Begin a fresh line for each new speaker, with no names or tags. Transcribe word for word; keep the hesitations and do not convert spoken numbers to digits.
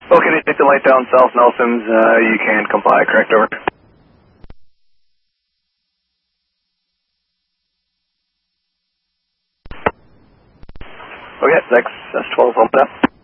Okay, to take the light down South Nelson's, uh, you can comply, correct, over? Okay, that's, that's twelve, hold up.